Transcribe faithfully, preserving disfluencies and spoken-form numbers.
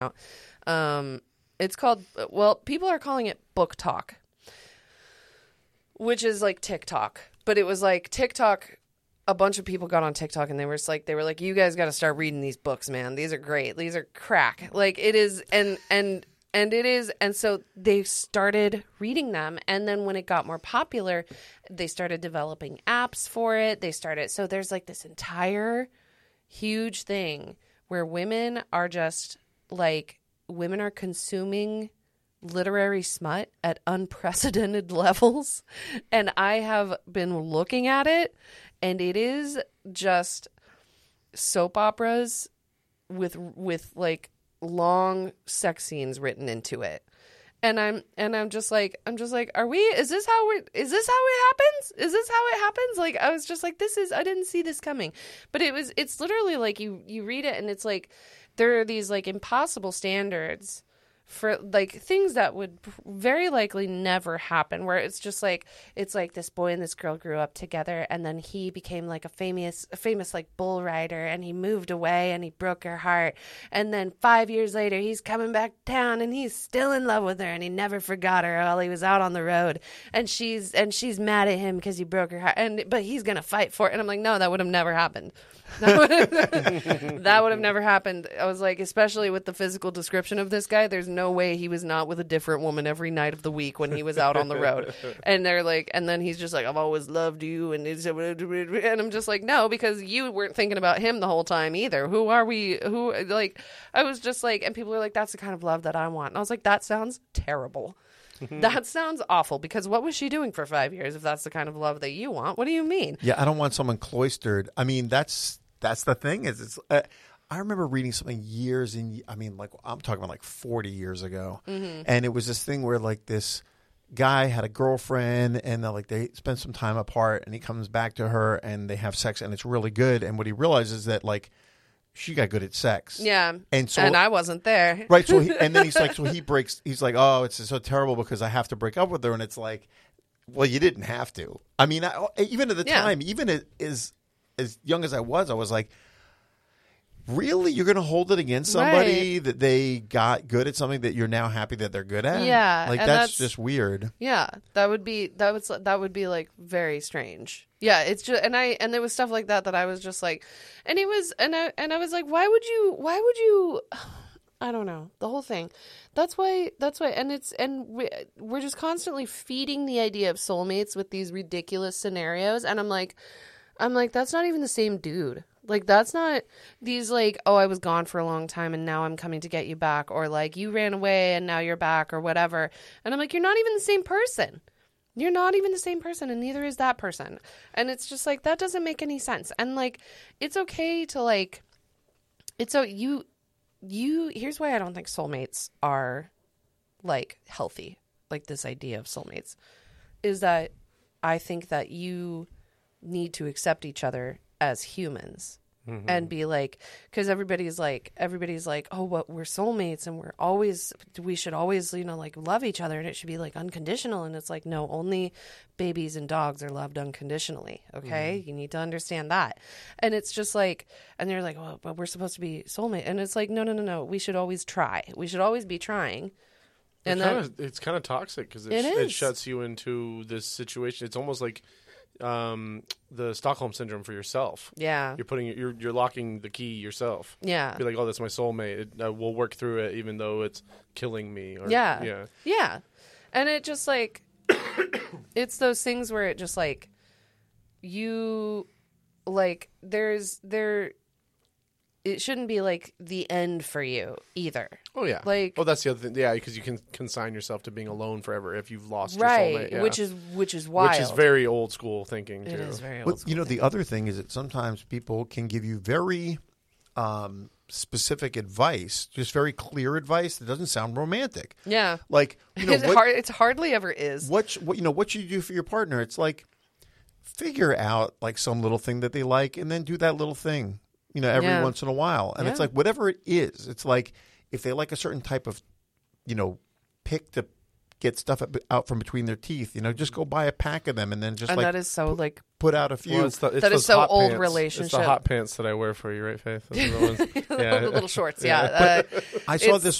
Um, it's called, well, people are calling it Book Talk, which is like TikTok. But it was like TikTok, a bunch of people got on TikTok and they were just like, they were like, you guys got to start reading these books, man. These are great. These are crack. Like it is, and, and, and it is. And so they started reading them. And then when it got more popular, they started developing apps for it. They started, so there's like this entire huge thing where women are just like, women are consuming literary smut at unprecedented levels. And I have been looking at it, and it is just soap operas with with like long sex scenes written into it. And I'm and I'm just like I'm just like, are we is this how we is this how it happens? Is this how it happens? Like I was just like, this is I didn't see this coming. But it was it's literally like you you read it and it's like there are these like impossible standards for like things that would very likely never happen, where it's just like it's like this boy and this girl grew up together, and then he became like a famous a famous like bull rider, and he moved away and he broke her heart, and then five years later he's coming back down and he's still in love with her, and he never forgot her while he was out on the road, and she's and she's mad at him because he broke her heart, and but he's gonna fight for it. And I'm like, no, that would have never happened. That would have, that would have never happened. I was like, especially with the physical description of this guy, there's no way he was not with a different woman every night of the week when he was out on the road. And they're like, and then he's just like, I've always loved you. And it's, and I'm just like, no, because you weren't thinking about him the whole time either. Who are we? Who, like, I was just like, and people were like, that's the kind of love that I want. And I was like, that sounds terrible. That sounds awful, because what was she doing for five years if that's the kind of love that you want? What do you mean? Yeah, I don't want someone cloistered. I mean, that's that's the thing is it's uh, I remember reading something years and I mean, like I'm talking about like forty years ago. Mm-hmm. And it was this thing where like this guy had a girlfriend and like they spent some time apart, and he comes back to her and they have sex and it's really good. And what he realizes is that like she got good at sex. Yeah. And so and I wasn't there. Right. So he, and then he's like, so he breaks, he's like, oh, it's so terrible because I have to break up with her. And it's like, well, you didn't have to. I mean, I, even at the yeah. time, even as, as young as I was, I was like, really? You're going to hold it against somebody right. that they got good at something that you're now happy that they're good at? Yeah. Like, that's, that's just weird. Yeah. That would be, that would, that would be like very strange. Yeah. It's just, and I, and there was stuff like that that I was just like, and it was, and I, and I was like, why would you, why would you, I don't know, the whole thing. That's why, that's why, and it's, and we, we're just constantly feeding the idea of soulmates with these ridiculous scenarios. And I'm like, I'm like, that's not even the same dude. Like, that's not these, like, oh, I was gone for a long time and now I'm coming to get you back. Or, like, you ran away and now you're back or whatever. And I'm like, you're not even the same person. You're not even the same person, and neither is that person. And it's just, like, that doesn't make any sense. And, like, it's okay to, like, it's so you, you, here's why I don't think soulmates are, like, healthy. Like, this idea of soulmates is that I think that you need to accept each other as humans. Mm-hmm. And be like, because everybody's like, everybody's like, oh, what we're soulmates and we're always, we should always, you know, like love each other and it should be like unconditional. And it's like, no, only babies and dogs are loved unconditionally. Okay. Mm-hmm. You need to understand that. And it's just like, and they're like, well, but we're supposed to be soulmate. And it's like, no, no, no, no. We should always try. We should always be trying. And it then kinda, it's kind of toxic because it, it, sh- it shuts you into this situation. It's almost like um the Stockholm syndrome for yourself. Yeah, you're putting you're you're locking the key yourself. Yeah, be like, oh, that's my soulmate. It, uh, we'll work through it, even though it's killing me. Or, yeah, yeah, yeah. And it just like it's those things where it just like you like there's there. It shouldn't be like the end for you either. Oh yeah, like oh that's the other thing. Yeah, because you can consign yourself to being alone forever if you've lost right, your soulmate. Yeah. which is which is wild. Which is very old school thinking. Too. It is very old. But, school you know, thinking. the other thing is that sometimes people can give you very um, specific advice, just very clear advice that doesn't sound romantic. Yeah, like you know, it what, hard, it's hardly ever is. What what you know, what you do for your partner? It's like figure out like some little thing that they like, and then do that little thing. You know, every yeah. once in a while. And yeah. it's like, whatever it is, it's like, if they like a certain type of, you know, pick to get stuff out from between their teeth. You know, just go buy a pack of them and then just and like that is so like put out a few. Well, it's the, it's That is those so hot old pants. relationship. It's the hot pants that I wear for you, right, Faith? Those are the ones. the Yeah. little shorts. Yeah, uh, I saw it's- this